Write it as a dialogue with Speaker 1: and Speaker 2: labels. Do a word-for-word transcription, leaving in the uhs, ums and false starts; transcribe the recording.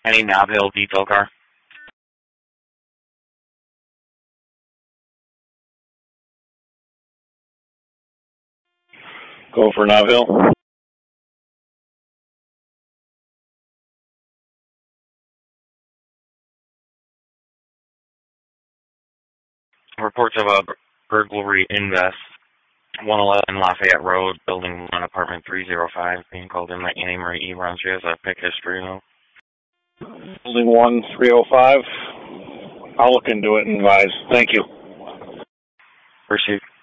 Speaker 1: Any Nob Hill detail car?
Speaker 2: Go for Nob Hill.
Speaker 1: Reports of a burglary in West one eleven Lafayette Road, Building one, Apartment three oh five, being called in by Annie Marie Ebron. She has a pick history, you know.
Speaker 2: Building one, three oh five. I'll look into it and advise. Thank you.
Speaker 1: Appreciate